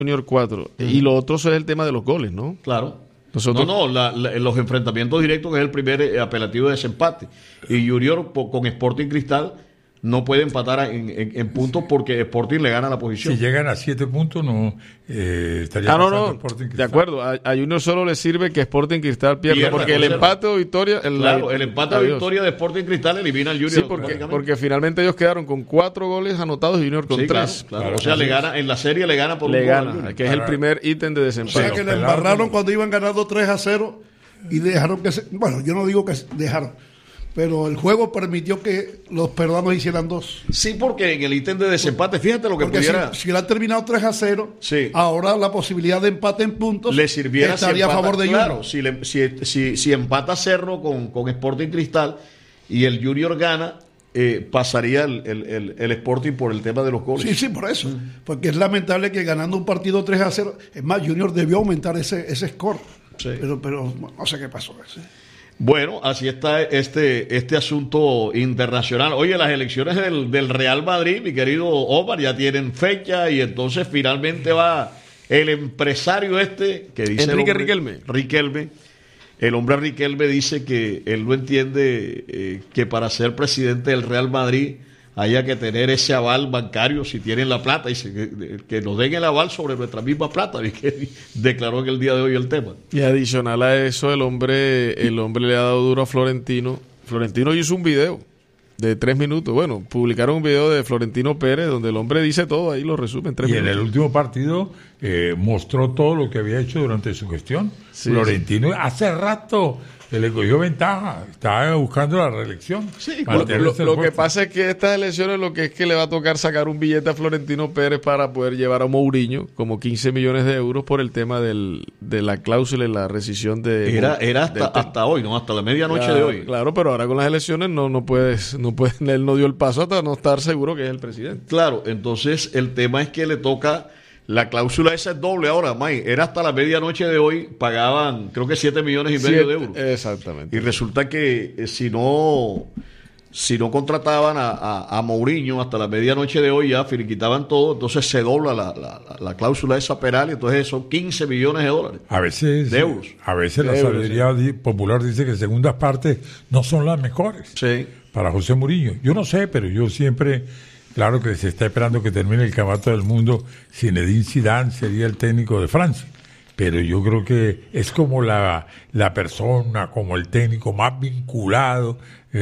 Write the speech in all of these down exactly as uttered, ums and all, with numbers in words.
Junior cuatro. Uh-huh. Y lo otro es el tema de los goles, ¿no? Claro. Nosotros... No, no, la, la, los enfrentamientos directos, que es el primer eh, apelativo de desempate. Y Junior po, con Sporting Cristal no puede empatar en, en, en puntos porque Sporting le gana la posición. Si llegan a siete puntos, no eh, estaría ah, no, pasando no, Sporting Cristal. De acuerdo, a, a Junior solo le sirve que Sporting Cristal pierda, pierda porque el empate o victoria... El, claro, la, el empate o victoria de Sporting Cristal elimina al Junior. Sí, porque, porque finalmente ellos quedaron con cuatro goles anotados y Junior con sí, tres. Claro, claro. Claro, o sea, le gana, en la serie le gana por le un gana, gol. que es el primer ítem de desempate. O sea, que le embarraron cuando iban ganando tres a cero y dejaron que se... Bueno, yo no digo que dejaron, pero el juego permitió que los peruanos hicieran dos. Sí, porque en el ítem de desempate, fíjate lo que porque pudiera... Si, si hubiera terminado tres a cero, sí. ahora la posibilidad de empate en puntos le sirviera estaría si empata, a favor de claro, Junior. Si, le, si, si, si empata Cerro con, con Sporting Cristal y el Junior gana, eh, pasaría el, el, el, el Sporting por el tema de los goles. Sí, sí, por eso. Mm. Porque es lamentable que ganando un partido tres a cero, es más, Junior debió aumentar ese, ese score. Sí. Pero, pero no sé qué pasó. ¿Sí? Bueno, así está este, este asunto internacional. Oye, las elecciones del, del Real Madrid, mi querido Omar, ya tienen fecha y entonces finalmente va el empresario este que dice Enrique el hombre, Riquelme. Riquelme. El hombre Riquelme dice que él no entiende eh, que para ser presidente del Real Madrid haya que tener ese aval bancario si tienen la plata, y se, que, que nos den el aval sobre nuestra misma plata, y que declaró en el día de hoy el tema. Y adicional a eso, el hombre el hombre le ha dado duro a Florentino. Florentino hizo un video de tres minutos. Bueno, publicaron un video de Florentino Pérez donde el hombre dice todo, ahí lo resume en tres y minutos. Y en el último partido eh, mostró todo lo que había hecho durante su gestión. Sí, Florentino sí. hace rato le cogió ventaja, estaba buscando la reelección. Sí, lo, lo, lo que pasa es que estas elecciones lo que es que le va a tocar sacar un billete a Florentino Pérez para poder llevar a Mourinho como quince millones de euros por el tema del, de la cláusula y la rescisión de... Era, era hasta, hasta hoy, ¿no? Hasta la medianoche claro, de hoy. Claro, pero ahora con las elecciones no, no puedes, no puedes, él no dio el paso hasta no estar seguro que es el presidente. Claro, entonces el tema es que le toca... La cláusula esa es doble ahora, May. Era hasta la medianoche de hoy, pagaban creo que siete millones y medio de euros. Exactamente. Y resulta que eh, si no si no contrataban a, a, a Mourinho hasta la medianoche de hoy, ya finiquitaban todo, entonces se dobla la, la, la cláusula esa penal, y entonces son quince millones de dólares. A veces, de euros. A veces de la euros, sabiduría sí. popular dice que segundas partes no son las mejores sí. para José Mourinho. Yo no sé, pero yo siempre... Claro que se está esperando que termine el campeonato del mundo. Zinedine Zidane sería el técnico de Francia, pero yo creo que es como la, la persona, como el técnico más vinculado,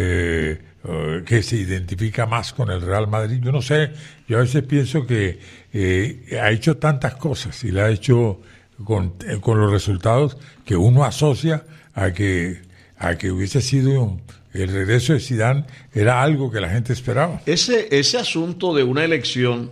eh, eh, que se identifica más con el Real Madrid. Yo no sé, yo a veces pienso que eh, ha hecho tantas cosas y la ha hecho con, eh, con los resultados que uno asocia a que, a que hubiese sido un... El regreso de Zidane era algo que la gente esperaba. Ese, ese asunto de una elección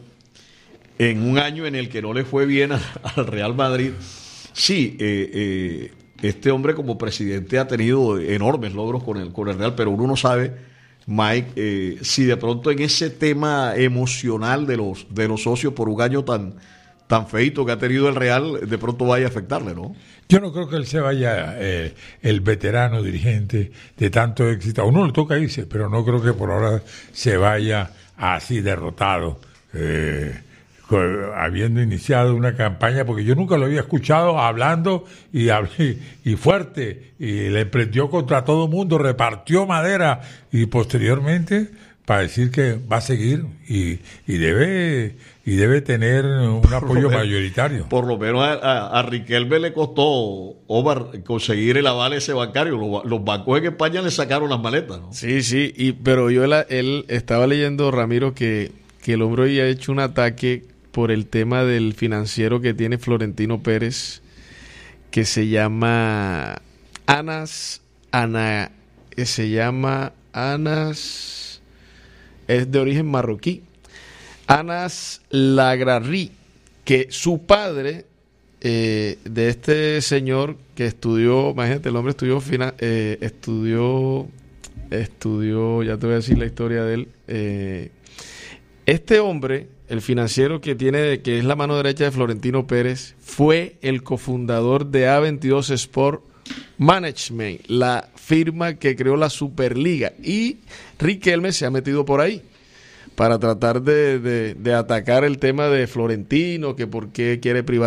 en un año en el que no le fue bien a, al Real Madrid, sí, eh, eh, este hombre como presidente ha tenido enormes logros con el, con el Real, pero uno no sabe, Mike, eh, si de pronto en ese tema emocional de los, de los socios por un año tan, tan feito que ha tenido el Real, de pronto vaya a afectarle, ¿no? Yo no creo que él se vaya, eh, el veterano dirigente de tanto éxito. A uno le toca irse, pero no creo que por ahora se vaya así derrotado, eh, habiendo iniciado una campaña, porque yo nunca lo había escuchado hablando y, y fuerte, y le emprendió contra todo el mundo, repartió madera, y posteriormente para decir que va a seguir y, y debe y debe tener un apoyo menos, mayoritario. Por lo menos a, a, a Riquelme le costó, Omar, conseguir el aval ese bancario. Los, los bancos en España le sacaron las maletas, ¿no? Sí, sí, y, pero yo la, él estaba leyendo, Ramiro, que, que el hombre había hecho un ataque por el tema del financiero que tiene Florentino Pérez, que se llama Anas, Ana, se llama Anas, es de origen marroquí, Anas Lagrari, que su padre, eh, de este señor que estudió, imagínate, el hombre estudió, eh, estudió, estudió, ya te voy a decir la historia de él, eh, este hombre, el financiero que tiene, que es la mano derecha de Florentino Pérez, fue el cofundador de A veintidós Sport Management, la firma que creó la Superliga, y Riquelme se ha metido por ahí. para tratar de, de, de atacar el tema de Florentino, que por qué quiere privatizar